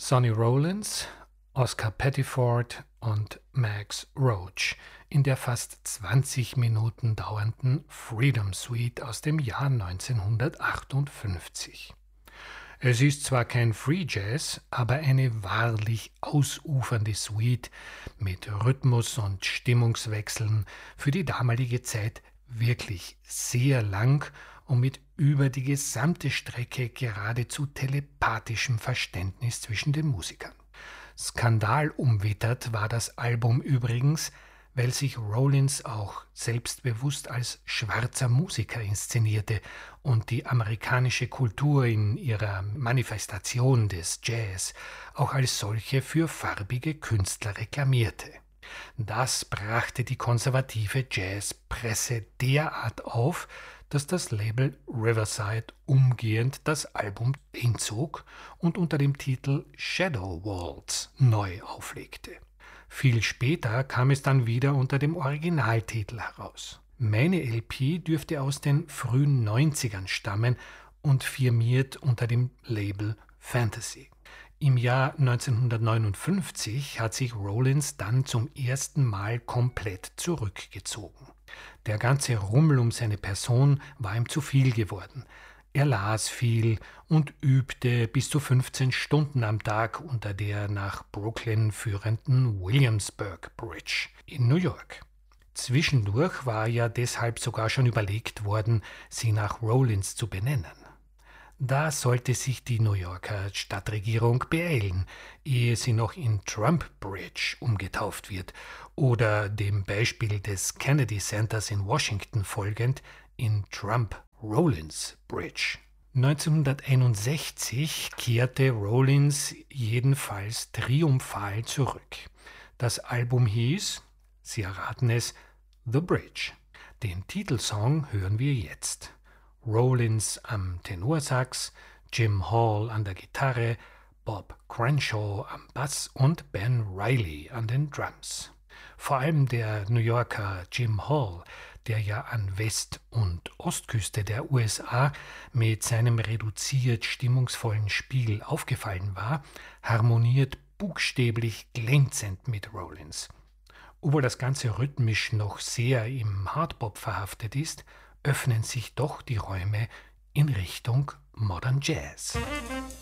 Sonny Rollins, Oscar Pettiford und Max Roach in der fast 20 Minuten dauernden Freedom Suite aus dem Jahr 1958. Es ist zwar kein Free Jazz, aber eine wahrlich ausufernde Suite mit Rhythmus und Stimmungswechseln, für die damalige Zeit wirklich sehr lang und mit über die gesamte Strecke geradezu telepathischem Verständnis zwischen den Musikern. Skandalumwittert war das Album übrigens, weil sich Rollins auch selbstbewusst als schwarzer Musiker inszenierte und die amerikanische Kultur in ihrer Manifestation des Jazz auch als solche für farbige Künstler reklamierte. Das brachte die konservative Jazzpresse derart auf, dass das Label Riverside umgehend das Album entzog und unter dem Titel Shadow Waltz neu auflegte. Viel später kam es dann wieder unter dem Originaltitel heraus. Meine LP dürfte aus den frühen 90ern stammen und firmiert unter dem Label Fantasy. Im Jahr 1959 hat sich Rollins dann zum ersten Mal komplett zurückgezogen. Der ganze Rummel um seine Person war ihm zu viel geworden. Er las viel und übte bis zu 15 Stunden am Tag unter der nach Brooklyn führenden Williamsburg Bridge in New York. Zwischendurch war ja deshalb sogar schon überlegt worden, sie nach Rollins zu benennen. Da sollte sich die New Yorker Stadtregierung beeilen, ehe sie noch in Trump Bridge umgetauft wird oder dem Beispiel des Kennedy Centers in Washington folgend in Trump Rollins Bridge. 1961 kehrte Rollins jedenfalls triumphal zurück. Das Album hieß, Sie erraten es, The Bridge. Den Titelsong hören wir jetzt. Rollins am Tenorsax, Jim Hall an der Gitarre, Bob Crenshaw am Bass und Ben Riley an den Drums. Vor allem der New Yorker Jim Hall, der ja an West- und Ostküste der USA mit seinem reduziert stimmungsvollen Spiel aufgefallen war, harmoniert buchstäblich glänzend mit Rollins. Obwohl das Ganze rhythmisch noch sehr im Hardbop verhaftet ist, öffnen sich doch die Räume in Richtung Modern Jazz.